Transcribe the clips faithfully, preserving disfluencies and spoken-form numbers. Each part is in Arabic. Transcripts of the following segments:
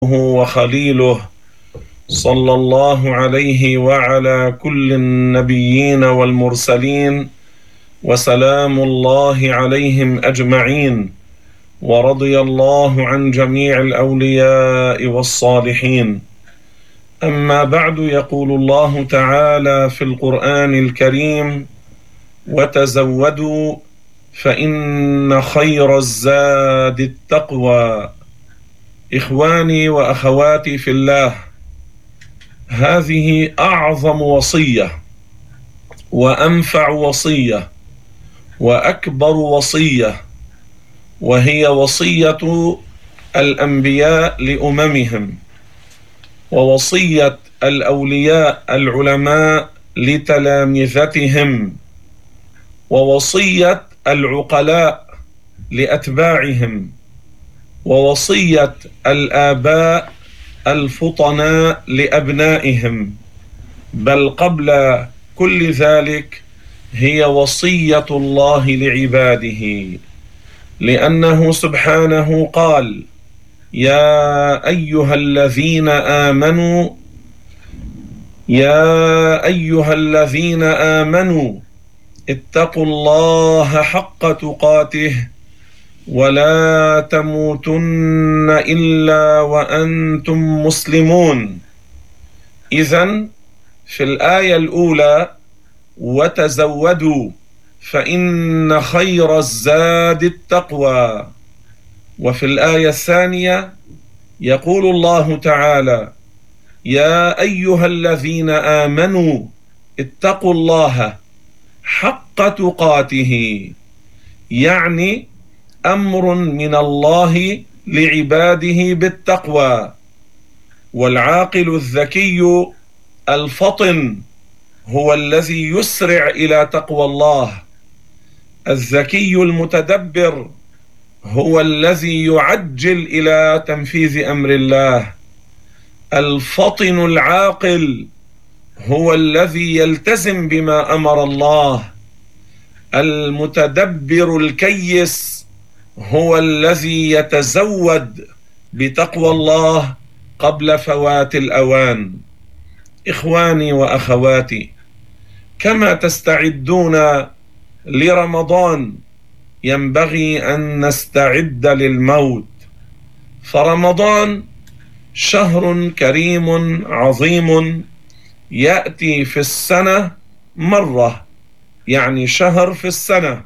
وخليله صلى الله عليه وعلى كل النبيين والمرسلين وسلام الله عليهم أجمعين، ورضي الله عن جميع الأولياء والصالحين. أما بعد، يقول الله تعالى في القرآن الكريم: وتزودوا فإن خير الزاد التقوى. إخواني وأخواتي في الله، هذه أعظم وصية وأنفع وصية وأكبر وصية، وهي وصية الأنبياء لأممهم، ووصية الأولياء العلماء لتلامذتهم، ووصية العقلاء لأتباعهم، ووصية الآباء الفطناء لأبنائهم، بل قبل كل ذلك هي وصية الله لعباده، لأنه سبحانه قال: يا أيها الذين آمنوا يا أيها الذين آمنوا اتقوا الله حق تقاته ولا تموتن إلا وأنتم مسلمون. إذن في الآية الأولى: وتزودوا فإن خير الزاد التقوى، وفي الآية الثانية يقول الله تعالى: يا أيها الذين آمنوا اتقوا الله حق تقاته، يعني أمر من الله لعباده بالتقوى. والعاقل الذكي الفطن هو الذي يسرع إلى تقوى الله، الذكي المتدبر هو الذي يعجل إلى تنفيذ أمر الله، الفطن العاقل هو الذي يلتزم بما أمر الله، المتدبر الكيس هو الذي يتزود بتقوى الله قبل فوات الأوان. إخواني وأخواتي، كما تستعدون لرمضان ينبغي أن نستعد للموت، فرمضان شهر كريم عظيم يأتي في السنة مرة، يعني شهر في السنة،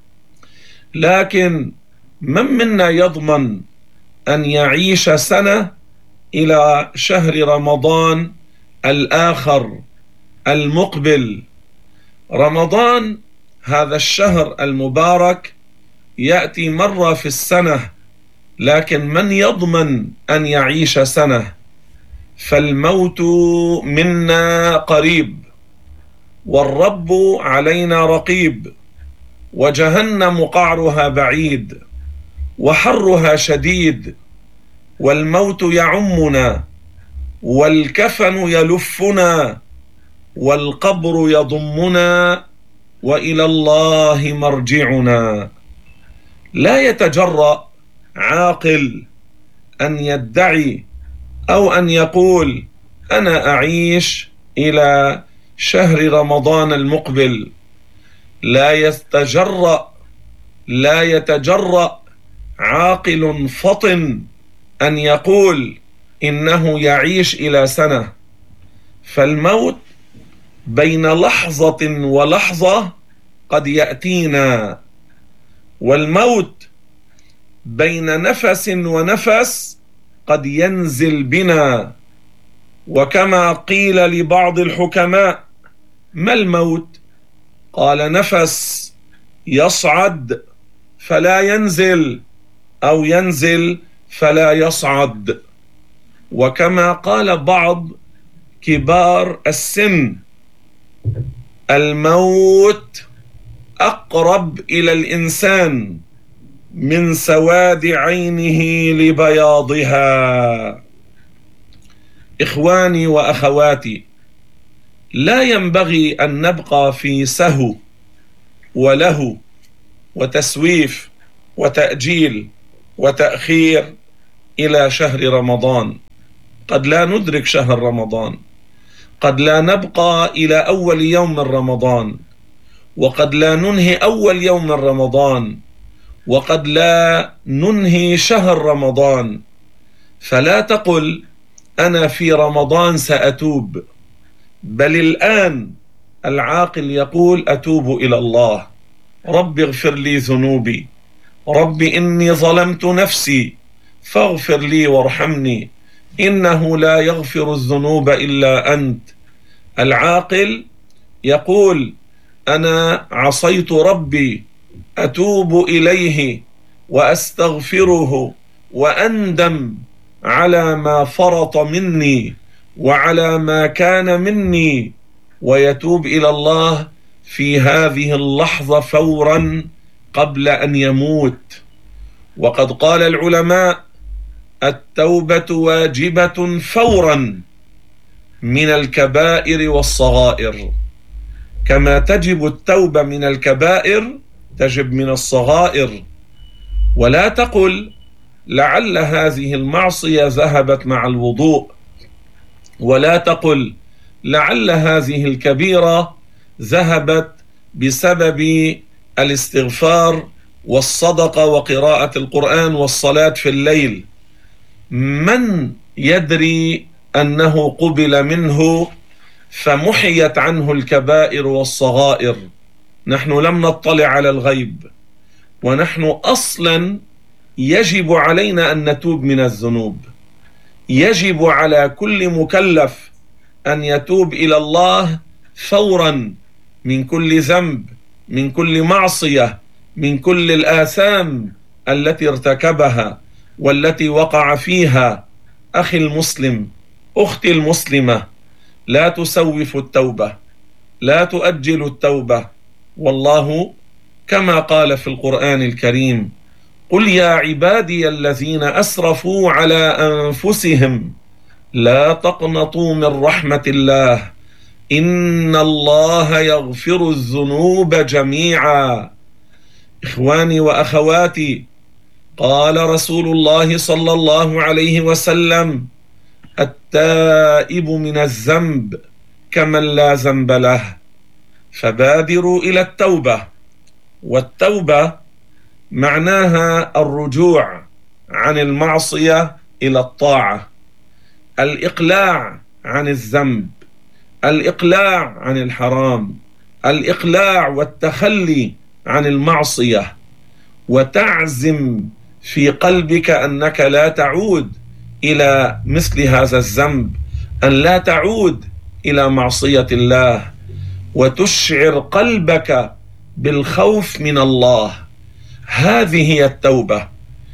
لكن من منا يضمن أن يعيش سنة إلى شهر رمضان الآخر المقبل؟ رمضان هذا الشهر المبارك يأتي مرة في السنة، لكن من يضمن أن يعيش سنة؟ فالموت منا قريب، والرب علينا رقيب، وجهنم قعرها بعيد، وحرها شديد، والموت يعمنا، والكفن يلفنا، والقبر يضمنا، وإلى الله مرجعنا. لا يتجرأ عاقل أن يدعي أو أن يقول: أنا أعيش إلى شهر رمضان المقبل. لا يتجرأ لا يتجرأ عاقل فطن أن يقول إنه يعيش إلى سنة، فالموت بين لحظة ولحظة قد يأتينا، والموت بين نفس ونفس قد ينزل بنا. وكما قيل لبعض الحكماء: ما الموت؟ قال: نفس يصعد فلا ينزل، أو ينزل فلا يصعد. وكما قال بعض كبار السن: الموت أقرب إلى الإنسان من سواد عينه لبياضها. إخواني وأخواتي، لا ينبغي أن نبقى في سهو وله وتسويف وتأجيل وتأخير إلى شهر رمضان، قد لا ندرك شهر رمضان، قد لا نبقى إلى أول يوم من رمضان، وقد لا ننهي أول يوم من رمضان، وقد لا ننهي شهر رمضان. فلا تقل أنا في رمضان سأتوب، بل الآن العاقل يقول أتوب إلى الله، رب اغفر لي ذنوبي، رب إني ظلمت نفسي فاغفر لي وارحمني إنه لا يغفر الذنوب إلا أنت. العاقل يقول أنا عصيت ربي، أتوب إليه وأستغفره وأندم على ما فرط مني وعلى ما كان مني، ويتوب إلى الله في هذه اللحظة فورا قبل أن يموت. وقد قال العلماء التوبة واجبة فورا من الكبائر والصغائر، كما تجب التوبة من الكبائر تجب من الصغائر. ولا تقل لعل هذه المعصية ذهبت مع الوضوء، ولا تقل لعل هذه الكبيرة ذهبت بسبب الاستغفار والصدقة وقراءة القرآن والصلاة في الليل. من يدري أنه قبل منه فمحيت عنه الكبائر والصغائر؟ نحن لم نطلع على الغيب، ونحن أصلا يجب علينا أن نتوب من الذنوب. يجب على كل مكلف أن يتوب إلى الله فورا من كل ذنب، من كل معصية، من كل الآثام التي ارتكبها والتي وقع فيها. أخي المسلم، أختي المسلمة، لا تسوف التوبة، لا تؤجل التوبة. والله كما قال في القرآن الكريم قل يا عبادي الذين أسرفوا على أنفسهم لا تقنطوا من رحمة الله إن الله يغفر الذنوب جميعا. إخواني وأخواتي، قال رسول الله صلى الله عليه وسلم التائب من الذنب كمن لا ذنب له. فبادروا إلى التوبة، والتوبة معناها الرجوع عن المعصية إلى الطاعة، الإقلاع عن الذنب، الإقلاع عن الحرام، الإقلاع والتخلي عن المعصية، وتعزم في قلبك أنك لا تعود إلى مثل هذا الذنب، أن لا تعود إلى معصية الله، وتشعر قلبك بالخوف من الله. هذه هي التوبة.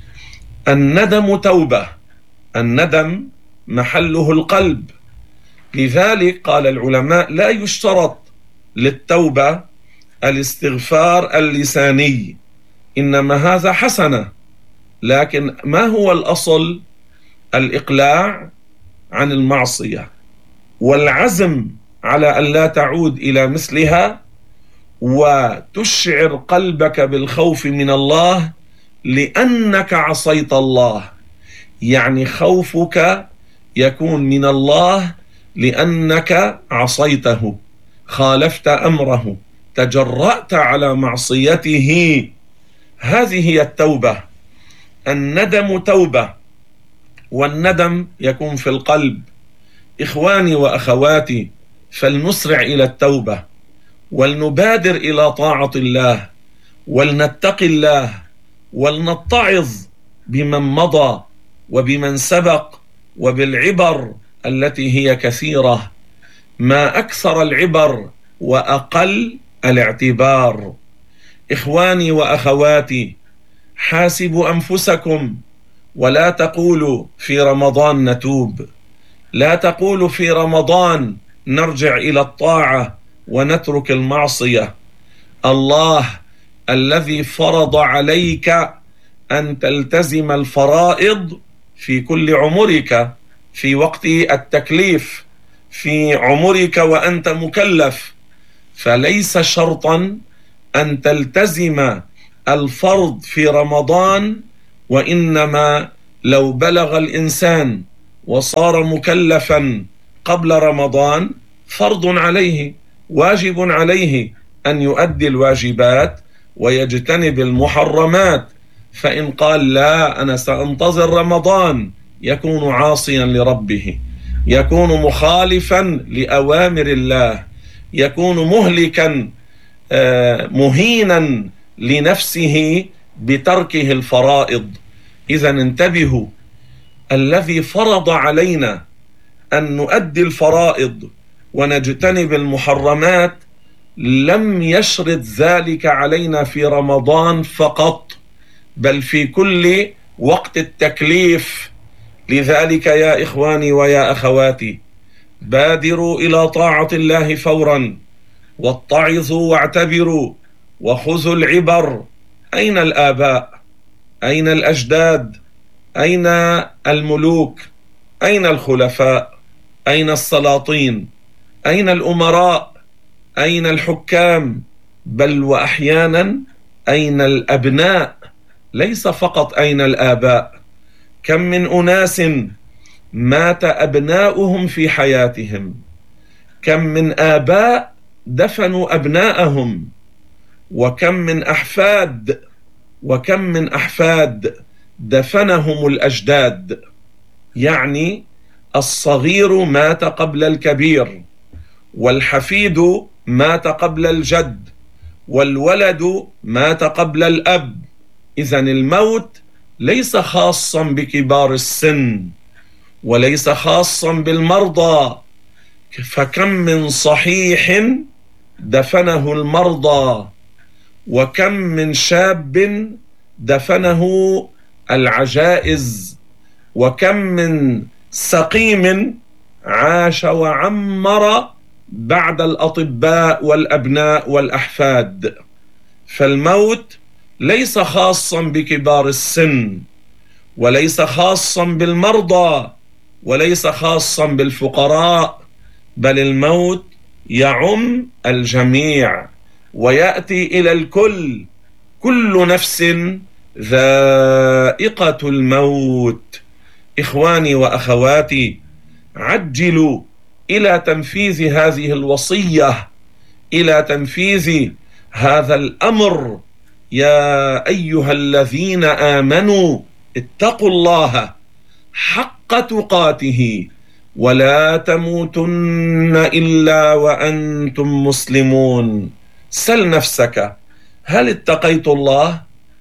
الندم توبة، الندم محله القلب. لذلك قال العلماء لا يشترط للتوبة الاستغفار اللساني، إنما هذا حسنة، لكن ما هو الأصل؟ الإقلاع عن المعصية والعزم على أن لا تعود إلى مثلها، وتشعر قلبك بالخوف من الله لأنك عصيت الله. يعني خوفك يكون من الله لأنك عصيته، خالفت أمره، تجرأت على معصيته. هذه هي التوبة. الندم توبة، والندم يكون في القلب. إخواني وأخواتي، فلنسرع إلى التوبة، ولنبادر إلى طاعة الله، ولنتقي الله، ولنتعظ بمن مضى وبمن سبق وبالعبر التي هي كثيرة. ما أكثر العبر وأقل الاعتبار. إخواني وأخواتي، حاسبوا أنفسكم، ولا تقولوا في رمضان نتوب، لا تقولوا في رمضان نرجع إلى الطاعة ونترك المعصية. الله الذي فرض عليك أن تلتزم الفرائض في كل عمرك، في وقت التكليف، في عمرك وأنت مكلف، فليس شرطا أن تلتزم الفرض في رمضان، وإنما لو بلغ الإنسان وصار مكلفا قبل رمضان فرض عليه، واجب عليه أن يؤدي الواجبات ويجتنب المحرمات. فإن قال لا أنا سأنتظر رمضان يكون عاصيا لربه، يكون مخالفا لأوامر الله، يكون مهلكا مهينا لنفسه بتركه الفرائض. إذا انتبهوا، الذي فرض علينا أن نؤدي الفرائض ونجتنب المحرمات لم يشرط ذلك علينا في رمضان فقط، بل في كل وقت التكليف. لذلك يا إخواني ويا أخواتي، بادروا إلى طاعة الله فورا، واتعظوا واعتبروا وخذوا العبر. أين الآباء؟ أين الأجداد؟ أين الملوك؟ أين الخلفاء؟ أين السلاطين؟ أين الأمراء؟ أين الحكام؟ بل وأحيانا أين الأبناء؟ ليس فقط أين الآباء. كم من أناس مات أبناؤهم في حياتهم، كم من آباء دفنوا أبناءهم، وكم من أحفاد وكم من أحفاد دفنهم الأجداد. يعني الصغير مات قبل الكبير، والحفيد مات قبل الجد، والولد مات قبل الأب. إذن الموت ليس خاصا بكبار السن، وليس خاصا بالمرضى. فكم من صحيح دفنه المرضى، وكم من شاب دفنه العجائز، وكم من سقيم عاش وعمر بعد الأطباء والأبناء والأحفاد. فالموت ليس خاصا بكبار السن، وليس خاصا بالمرضى، وليس خاصا بالفقراء، بل الموت يعم الجميع ويأتي إلى الكل. كل نفس ذائقة الموت. إخواني وأخواتي، عجلوا إلى تنفيذ هذه الوصية، إلى تنفيذ هذا الأمر. يا أيها الذين آمنوا اتقوا الله حق تقاته ولا تموتن إلا وأنتم مسلمون. سل نفسك، هل اتقيت الله؟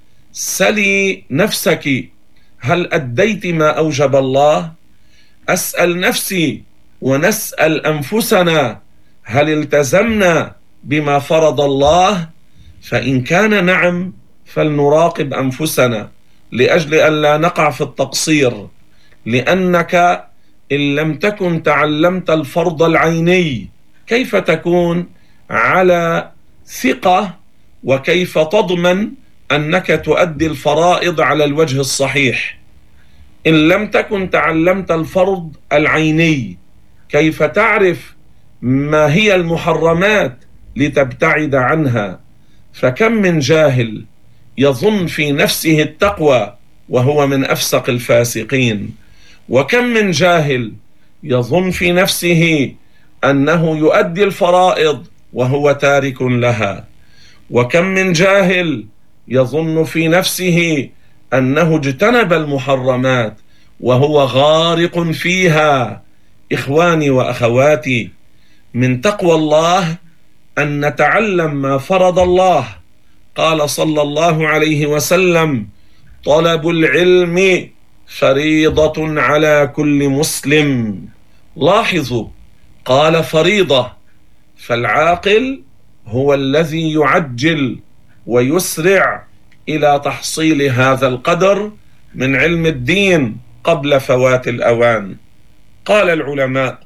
سلي نفسك، هل أديت ما أوجب الله؟ أسأل نفسي ونسأل أنفسنا، هل التزمنا بما فرض الله؟ فإن كان نعم فلنراقب أنفسنا لأجل أن لا نقع في التقصير، لأنك إن لم تكن تعلمت الفرض العيني كيف تكون على ثقة، وكيف تضمن أنك تؤدي الفرائض على الوجه الصحيح؟ إن لم تكن تعلمت الفرض العيني كيف تعرف ما هي المحرمات لتبتعد عنها؟ فكم من جاهل يظن في نفسه التقوى وهو من أفسق الفاسقين، وكم من جاهل يظن في نفسه أنه يؤدي الفرائض وهو تارك لها، وكم من جاهل يظن في نفسه أنه اجتنب المحرمات وهو غارق فيها. إخواني وأخواتي، من تقوى الله أن نتعلم ما فرض الله. قال صلى الله عليه وسلم: طلب العلم فريضة على كل مسلم. لاحظوا، قال فريضة، فالعاقل هو الذي يعجل ويسرع إلى تحصيل هذا القدر من علم الدين قبل فوات الأوان. قال العلماء: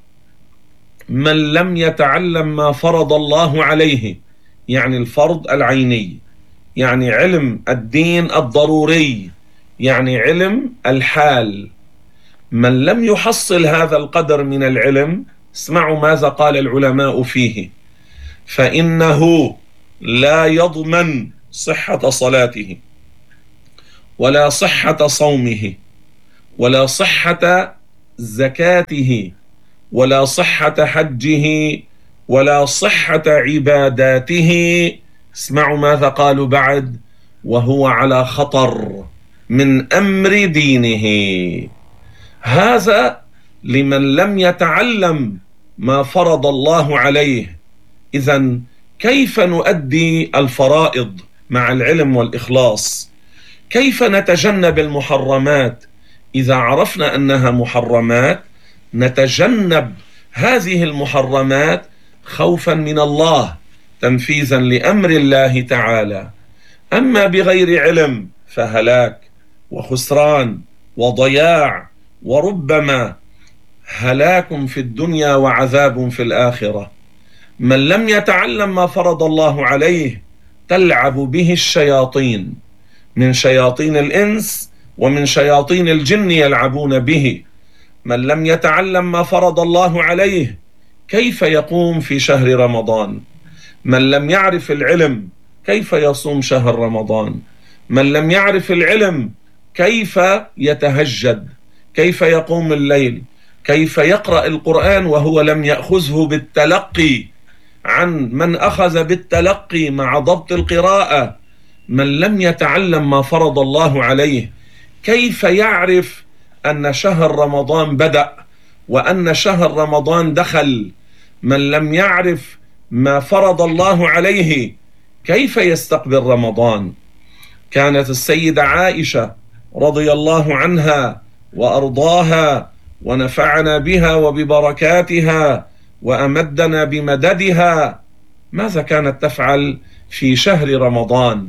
من لم يتعلم ما فرض الله عليه، يعني الفرض العيني، يعني علم الدين الضروري، يعني علم الحال، من لم يحصل هذا القدر من العلم، اسمعوا ماذا قال العلماء فيه: فإنه لا يضمن صحة صلاته، ولا صحة صومه، ولا صحة زكاته ولا صحة حجه ولا صحة عباداته. اسمعوا ماذا قالوا بعد: وهو على خطر من أمر دينه. هذا لمن لم يتعلم ما فرض الله عليه. إذن كيف نؤدي الفرائض مع العلم والإخلاص؟ كيف نتجنب المحرمات؟ إذا عرفنا أنها محرمات نتجنب هذه المحرمات خوفا من الله، تنفيذا لأمر الله تعالى. أما بغير علم فهلاك وخسران وضياع، وربما هلاك في الدنيا وعذاب في الآخرة. من لم يتعلم ما فرض الله عليه تلعب به الشياطين، من شياطين الإنس ومن شياطين الجن يلعبون به. من لم يتعلم ما فرض الله عليه كيف يقوم في شهر رمضان؟ من لم يعرف العلم كيف يصوم شهر رمضان؟ من لم يعرف العلم كيف يتهجد؟ كيف يقوم الليل؟ كيف يقرأ القرآن وهو لم يأخذه بالتلقي عن من أخذ بالتلقي مع ضبط القراءة؟ من لم يتعلم ما فرض الله عليه كيف يعرف أن شهر رمضان بدأ وأن شهر رمضان دخل؟ من لم يعرف ما فرض الله عليه كيف يستقبل رمضان؟ كانت السيدة عائشة رضي الله عنها وأرضاها ونفعنا بها وببركاتها وأمدنا بمددها، ماذا كانت تفعل في شهر رمضان؟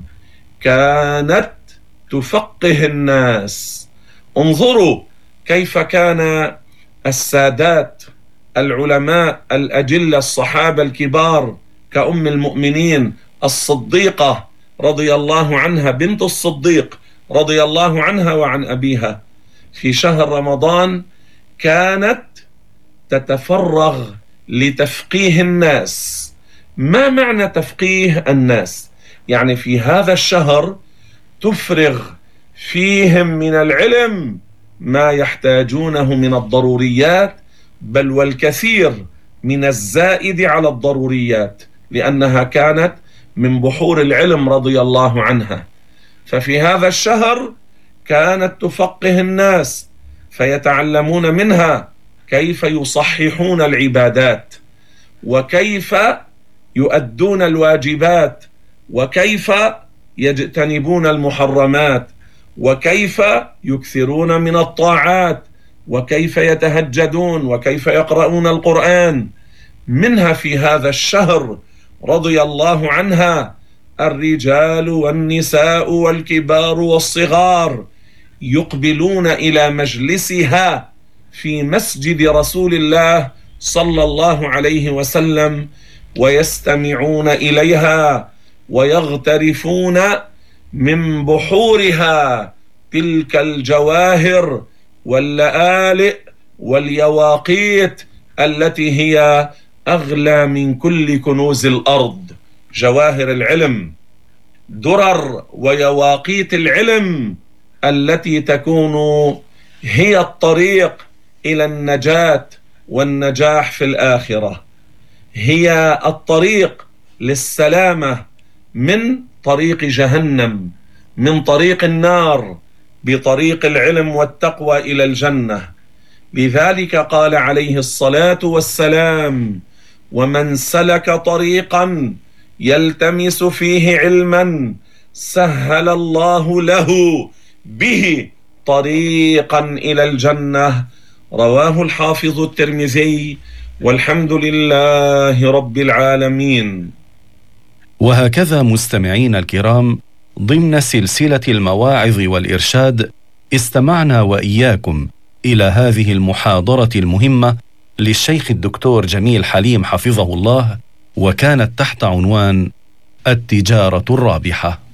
كانت تفقه الناس. انظروا كيف كان السادات العلماء الأجلة الصحابة الكبار كأم المؤمنين الصديقة رضي الله عنها بنت الصديق رضي الله عنها وعن أبيها، في شهر رمضان كانت تتفرغ لتفقيه الناس. ما معنى تفقيه الناس؟ يعني في هذا الشهر تفرغ فيهم من العلم ما يحتاجونه من الضروريات، بل والكثير من الزائد على الضروريات، لأنها كانت من بحور العلم رضي الله عنها. ففي هذا الشهر كانت تفقه الناس فيتعلمون منها كيف يصححون العبادات، وكيف يؤدون الواجبات، وكيف يجتنبون المحرمات، وكيف يكثرون من الطاعات، وكيف يتهجدون، وكيف يقرؤون القرآن. منها في هذا الشهر رضي الله عنها الرجال والنساء والكبار والصغار يقبلون إلى مجلسها في مسجد رسول الله صلى الله عليه وسلم ويستمعون إليها ويغترفون من بحورها تلك الجواهر واللآلئ واليواقيت التي هي أغلى من كل كنوز الأرض. جواهر العلم، درر ويواقيت العلم التي تكون هي الطريق إلى النجاة والنجاح في الآخرة، هي الطريق للسلامة من طريق جهنم، من طريق النار، بطريق العلم والتقوى إلى الجنة. لذلك قال عليه الصلاة والسلام: ومن سلك طريقا يلتمس فيه علما سهل الله له به طريقا إلى الجنة. رواه الحافظ الترمذي، والحمد لله رب العالمين. وهكذا مستمعين الكرام، ضمن سلسلة المواعظ والإرشاد استمعنا وإياكم إلى هذه المحاضرة المهمة للشيخ الدكتور جميل حليم حفظه الله، وكانت تحت عنوان التجارة الرابحة.